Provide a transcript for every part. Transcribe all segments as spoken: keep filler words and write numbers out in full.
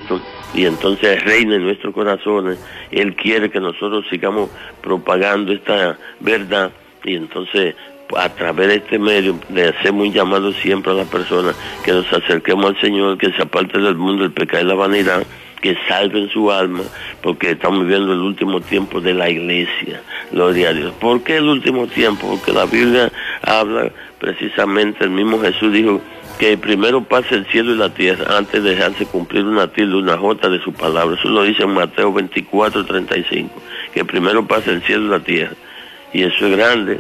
Cristo, y entonces reina en nuestros corazones. Él quiere que nosotros sigamos propagando esta verdad, y entonces a través de este medio le hacemos un llamado siempre a las personas que nos acerquemos al Señor, que se aparte del mundo, el pecado y la vanidad, que salven su alma, porque estamos viviendo el último tiempo de la iglesia. Gloria a Dios. ¿Por qué el último tiempo? Porque la Biblia habla precisamente, el mismo Jesús dijo que primero pase el cielo y la tierra antes de dejarse cumplir una tilde, una jota de su palabra. Eso lo dice en Mateo veinticuatro, treinta y cinco, que primero pase el cielo y la tierra. Y eso es grande.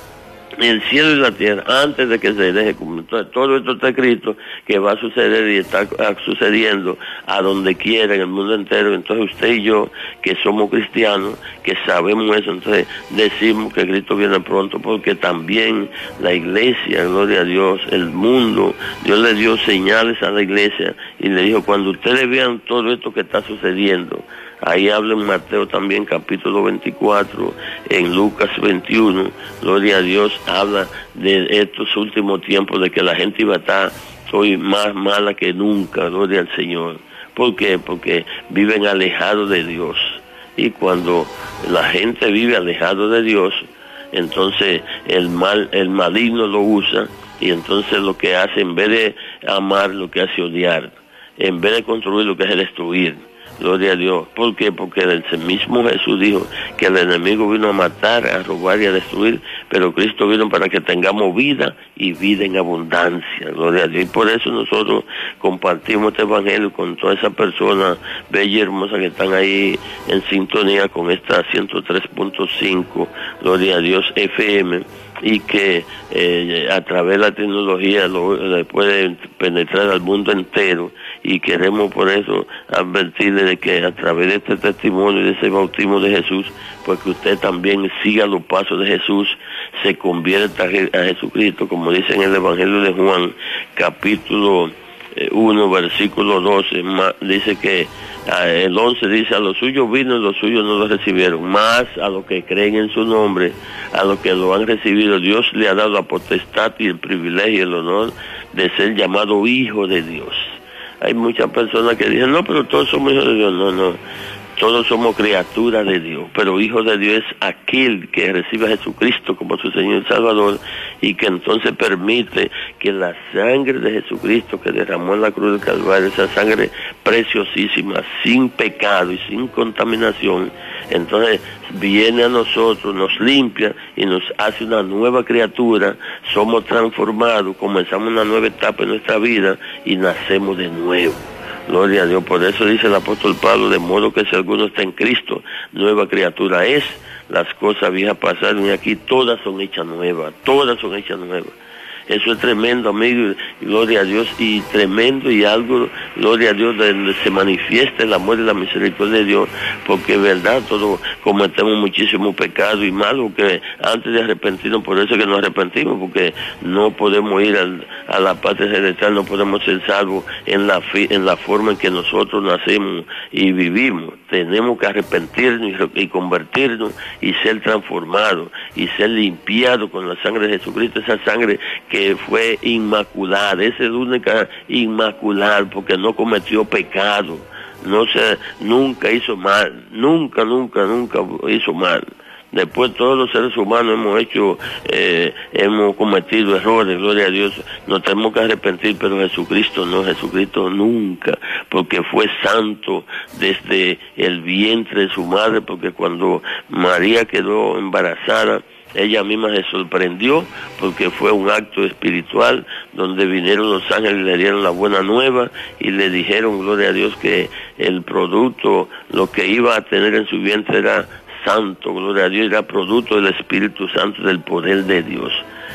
El cielo y la tierra, antes de que se deje cumplir. Entonces, todo esto está escrito que va a suceder y está sucediendo a donde quiera, en el mundo entero. Entonces usted y yo, que somos cristianos, que sabemos eso, entonces decimos que Cristo viene pronto, porque también la iglesia, gloria a Dios, el mundo, Dios le dio señales a la iglesia y le dijo, cuando ustedes vean todo esto que está sucediendo, ahí habla en Mateo también, capítulo veinticuatro, en Lucas veintiuno, gloria a Dios, habla de estos últimos tiempos, de que la gente iba a estar hoy más mala que nunca, gloria al Señor. ¿Por qué? Porque viven alejados de Dios. Y cuando la gente vive alejado de Dios, entonces el mal, el maligno lo usa, y entonces lo que hace, en vez de amar, lo que hace odiar, en vez de construir, lo que hace destruir. Gloria a Dios. ¿Por qué? Porque el mismo Jesús dijo que el enemigo vino a matar, a robar y a destruir, pero Cristo vino para que tengamos vida y vida en abundancia. Gloria a Dios. Y por eso nosotros compartimos este evangelio con todas esas personas bellas y hermosas que están ahí en sintonía con esta ciento tres punto cinco, Gloria a Dios F M, y que eh, a través de la tecnología lo, le puede penetrar al mundo entero, y queremos por eso advertirle de que a través de este testimonio y de ese bautismo de Jesús, pues que usted también siga los pasos de Jesús, se convierta a Jesucristo, como dice en el Evangelio de Juan, capítulo uno, versículo doce, dice que el once dice, a los suyos vino y los suyos no lo recibieron, más a los que creen en su nombre, a los que lo han recibido, Dios le ha dado la potestad y el privilegio y el honor de ser llamado hijo de Dios. Hay muchas personas que dicen, no, pero todos somos hijos de Dios. No, no, todos somos criaturas de Dios, pero hijo de Dios es aquel que recibe a Jesucristo como su Señor y Salvador, y que entonces permite que la sangre de Jesucristo que derramó en la cruz del Calvario, esa sangre preciosísima, sin pecado y sin contaminación, entonces viene a nosotros, nos limpia y nos hace una nueva criatura, somos transformados, comenzamos una nueva etapa en nuestra vida y nacemos de nuevo. Gloria a Dios. Por eso dice el apóstol Pablo, de modo que si alguno está en Cristo, nueva criatura es, las cosas viejas pasaron y aquí todas son hechas nuevas, todas son hechas nuevas. Eso es tremendo, amigo, gloria a Dios, y tremendo, y algo, gloria a Dios, donde se manifiesta el amor y la misericordia de Dios, porque es verdad, todos cometemos muchísimo pecado y malo, que antes de arrepentirnos, por eso que nos arrepentimos, porque no podemos ir al, a la patria celestial, no podemos ser salvos en la, en la forma en que nosotros nacemos y vivimos. Tenemos que arrepentirnos y, y convertirnos y ser transformados y ser limpiados con la sangre de Jesucristo, esa sangre que que fue inmaculada, esa es la única inmaculada, porque no cometió pecado, no se, nunca hizo mal, nunca, nunca, nunca hizo mal. Después todos los seres humanos hemos hecho, eh, hemos cometido errores, gloria a Dios, nos tenemos que arrepentir, pero Jesucristo no, Jesucristo nunca, porque fue santo desde el vientre de su madre, porque cuando María quedó embarazada, ella misma se sorprendió porque fue un acto espiritual donde vinieron los ángeles y le dieron la buena nueva y le dijeron, gloria a Dios, que el producto, lo que iba a tener en su vientre era santo, gloria a Dios, era producto del Espíritu Santo, del poder de Dios.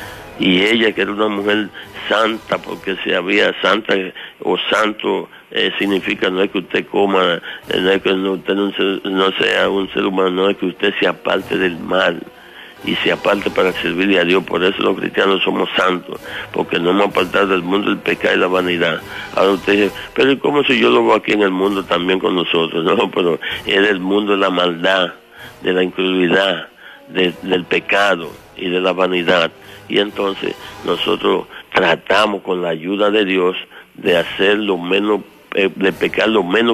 Y ella, que era una mujer santa, porque se había santa o santo, eh, significa no es que usted coma, eh, no es que no, usted no, no sea un ser humano, no es que usted sea parte del mal y se aparte para servirle a Dios. Por eso los cristianos somos santos, porque no hemos apartado del mundo el pecado y la vanidad. Ahora usted dice, pero ¿y cómo si yo lo veo aquí en el mundo también con nosotros? No, pero es el mundo de la maldad, de la incredulidad, de, del pecado y de la vanidad. Y entonces nosotros tratamos con la ayuda de Dios de hacer lo menos, eh, de pecar lo menos